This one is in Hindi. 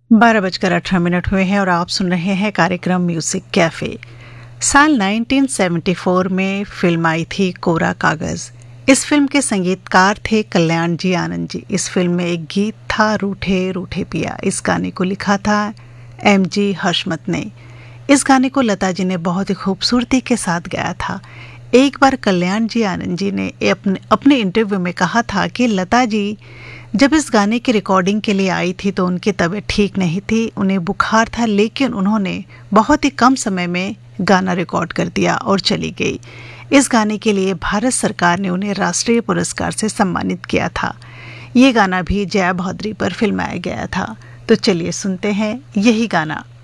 12:18 हुए हैं और आप सुन रहे हैं कार्यक्रम म्यूजिक कैफे। साल 1974 में फिल्म आई थी कोरा कागज। इस फिल्म के संगीतकार थे कल्याण जी आनंद जी। इस फिल्म में एक गीत था रूठे रूठे पिया। इस गाने को लिखा था MG हशमत ने। इस गाने को लता जी ने बहुत ही खूबसूरती के साथ गाया था। एक बार कल्याण जी आनंद जी ने अपने इंटरव्यू में कहा था कि लता जी जब इस गाने की रिकॉर्डिंग के लिए आई थी तो उनकी तबीयत ठीक नहीं थी, उन्हें बुखार था, लेकिन उन्होंने बहुत ही कम समय में गाना रिकॉर्ड कर दिया और चली गई। इस गाने के लिए भारत सरकार ने उन्हें राष्ट्रीय पुरस्कार से सम्मानित किया था। ये गाना भी जया भादुरी पर फिल्माया गया था। तो चलिए सुनते हैं यही गाना।